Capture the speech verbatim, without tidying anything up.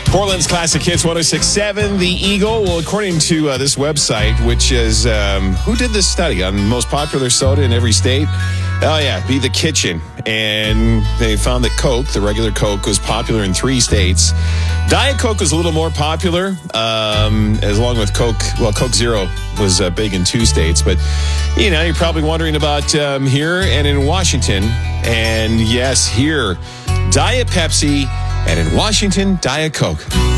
Portland's Classic Hits one oh six point seven, The Eagle. Well, according to uh, this website, which is, um, who did this study on most popular soda in every state? Oh, yeah, Be the Kitchen. And they found that Coke, the regular Coke, was popular in three states. Diet Coke was a little more popular, um, as along with Coke. Well, Coke Zero was uh, big in two states. But, you know, you're probably wondering about um, here and in Washington. And yes, here, Diet Pepsi. And in Washington, Diet Coke.